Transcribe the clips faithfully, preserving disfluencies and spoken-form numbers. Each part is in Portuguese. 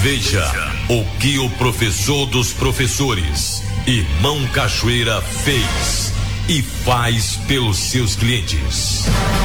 Veja o que o professor dos professores, Irmão Cachoeira, fez e faz pelos seus clientes.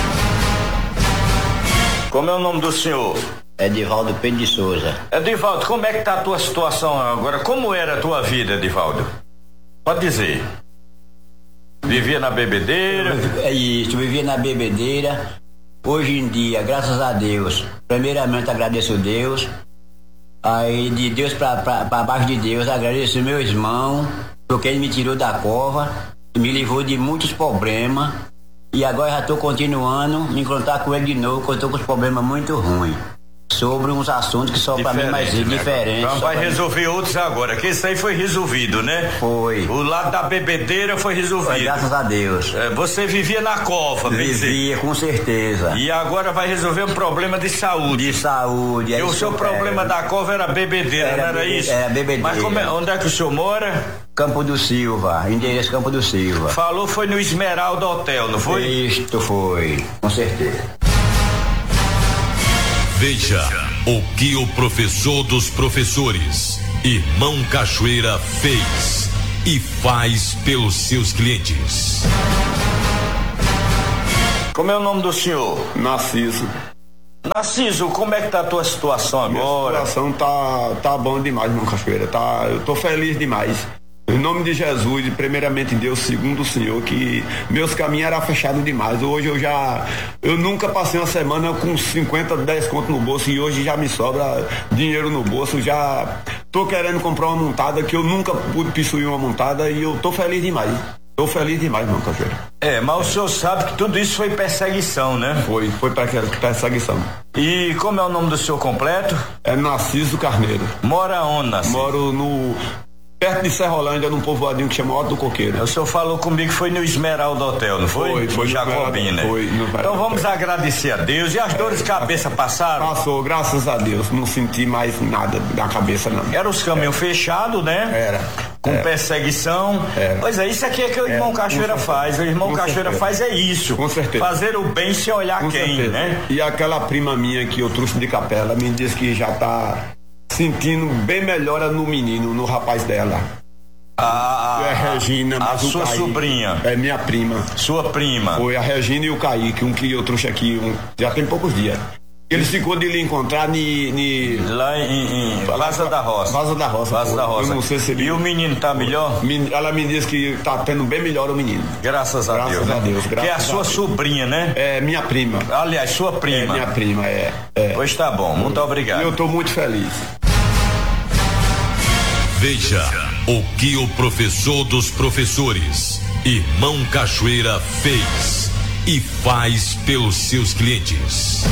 Como é o nome do senhor? Edivaldo Pedro de Souza. Edivaldo, como é que tá a tua situação agora? Como era a tua vida, Edivaldo? Pode dizer. Vivia na bebedeira? É isso, vivia na bebedeira. Hoje em dia, graças a Deus, primeiramente agradeço a Deus. Aí de Deus para baixo de Deus, agradeço meu irmão, porque ele me tirou da cova, me livrou de muitos problemas. E agora já estou continuando me encontrar com ele de novo, porque eu estou com os problemas muito ruins. Sobre uns assuntos que só para mim mais né? diferentes. Então vai resolver mim. Outros agora, que isso aí foi resolvido, né? Foi. O lado da bebedeira foi resolvido. Foi, graças a Deus. É, você vivia na cova, vivia, com certeza. E agora vai resolver um problema de saúde. De saúde. E o seu problema da cova era bebedeira, era não era bebe, isso? Era bebedeira. Mas como é, onde é que o senhor mora? Campo do Silva, endereço Campo do Silva. Falou foi no Esmeralda Hotel, não foi? Isto foi, com certeza. Veja o que o professor dos professores, Irmão Cachoeira, fez e faz pelos seus clientes. Como é o nome do senhor? Narciso. Narciso, como é que tá a tua situação agora? Minha situação tá, tá bom demais, Irmão Cachoeira. Tá, eu tô feliz demais. Em nome de Jesus, primeiramente Deus, segundo o Senhor, que meus caminhos eram fechados demais. Hoje eu já, eu nunca passei uma semana com cinquenta, dez conto no bolso e hoje já me sobra dinheiro no bolso. Já tô querendo comprar uma montada que eu nunca pude possuir uma montada e eu tô feliz demais. Tô feliz demais, Irmão Cachoeira. É, mas o senhor sabe que tudo isso foi perseguição, né? Foi, foi perseguição. E como é o nome do senhor completo? É Narciso Carneiro. Mora onde, Narciso? Moro no... perto de Serrolândia, num povoadinho que chama Alto do Coqueiro. O senhor falou comigo que foi no Esmeralda Hotel, não foi? Foi, foi. Jacobina. Foi, no então vamos agradecer a Deus. E as dores de cabeça passaram? Passou, graças a Deus. Não senti mais nada na cabeça, não. Era os caminhos fechados, né? Era. Com era. perseguição. Era. Pois é, isso aqui é que o irmão era. Cachoeira faz. O irmão Com Cachoeira certeza. faz é isso. Com certeza. Fazer o bem sem olhar Com quem, certeza. né? E aquela prima minha que eu trouxe de capela me disse que já tá sentindo bem melhora no menino, no rapaz dela. A, é a Regina, a sua Kaique, sobrinha. É minha prima. Sua prima. Foi a Regina e o Kaique, um que eu trouxe aqui, um, já tem poucos dias. Ele ficou de lhe encontrar ni, ni... lá em, em Vaza da Roça. Vaza da Roça. Vaza da Roça. Eu não sei se ele... E o menino tá melhor? Ela me disse que tá tendo bem melhor o menino. Graças a graças Deus. A Deus que é a sua a sobrinha, né? É, minha prima. Aliás, sua prima. É, minha prima, é. é. Pois tá bom, muito obrigado. Eu tô muito feliz. Veja o que o professor dos professores, Irmão Cachoeira, fez e faz pelos seus clientes.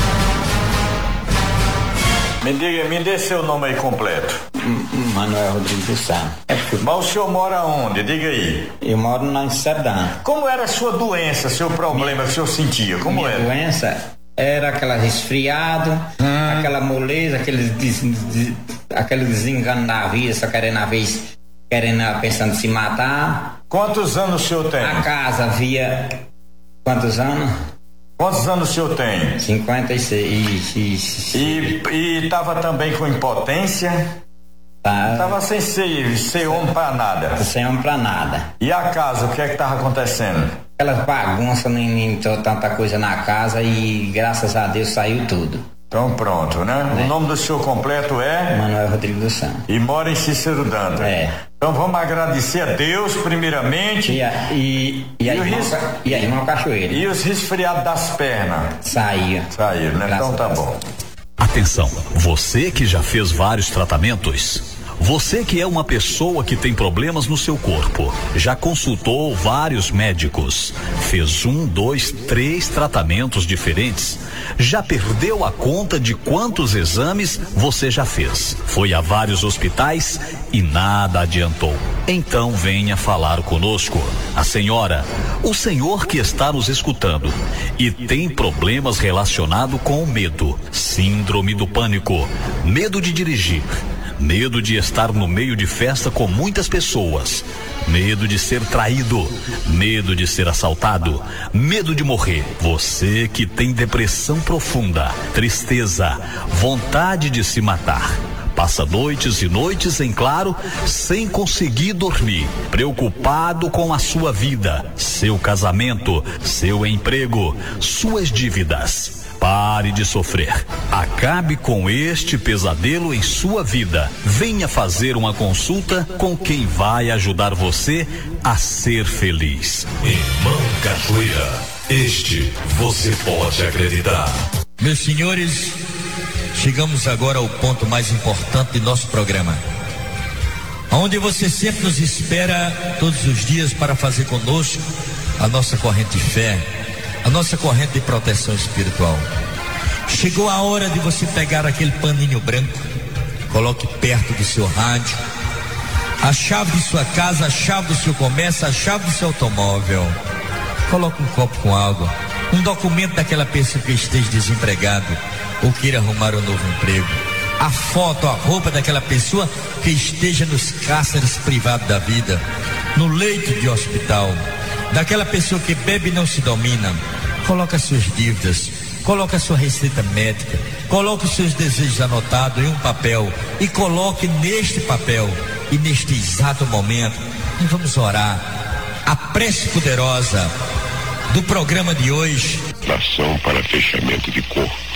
Me diga, me dê seu nome aí completo. Manuel Rodrigues dos Santos. Mas o senhor mora onde? Diga aí. Eu moro na Amsterdã. Como era a sua doença, seu problema minha, que o senhor sentia? Como minha era? Minha doença era aquela resfriado, hum. aquela moleza, aquele, des, des, aquele desengano da vida, só querendo a vez, querendo, pensando em se matar. Quantos anos o senhor tem? A casa havia... Quantos anos? Quantos anos o senhor tem? cinquenta e seis. E, e tava também com impotência? Tá. Tava sem ser, ser homem pra nada. Sem homem pra nada. E a casa, o que é que tava acontecendo? Aquelas bagunças, nem, nem tanta coisa na casa e graças a Deus saiu tudo. Então pronto, né? É. O nome do senhor completo é? Manuel Rodrigues dos Santos. E mora em Cícero Dantas. É. Então vamos agradecer a Deus primeiramente. E a, e, e a, e irmão, ris... e a irmã Cachoeira. E os resfriados das pernas? Saíram. Saíram, né? Graças então tá bom. Atenção, você que já fez vários tratamentos, você que é uma pessoa que tem problemas no seu corpo, já consultou vários médicos, fez um, dois, três tratamentos diferentes, já perdeu a conta de quantos exames você já fez, foi a vários hospitais e nada adiantou. Então venha falar conosco. A senhora, o senhor que está nos escutando e tem problemas relacionados com o medo, síndrome do pânico, medo de dirigir, medo de estar no meio de festa com muitas pessoas, medo de ser traído, medo de ser assaltado, medo de morrer. Você que tem depressão profunda, tristeza, vontade de se matar, Passa noites e noites em claro, sem conseguir dormir, preocupado com a sua vida, seu casamento, seu emprego, suas dívidas. Pare de sofrer. Acabe com este pesadelo em sua vida. Venha fazer uma consulta com quem vai ajudar você a ser feliz. Irmão Cachoeira, este você pode acreditar. Meus senhores, chegamos agora ao ponto mais importante de nosso programa, onde você sempre nos espera todos os dias para fazer conosco a nossa corrente de fé, a nossa corrente de proteção espiritual. Chegou a hora de você pegar aquele paninho branco, coloque perto do seu rádio, a chave de sua casa, a chave do seu comércio, a chave do seu automóvel. Coloque um copo com água, um documento daquela pessoa que esteja desempregado ou queira arrumar um novo emprego, a foto, a roupa daquela pessoa que esteja nos cárceres privados da vida, no leito de hospital, daquela pessoa que bebe e não se domina. Coloque as suas dívidas, coloque a sua receita médica, coloque os seus desejos anotados em um papel e coloque neste papel e neste exato momento e vamos orar a prece poderosa do programa de hoje. Oração para fechamento de corpo.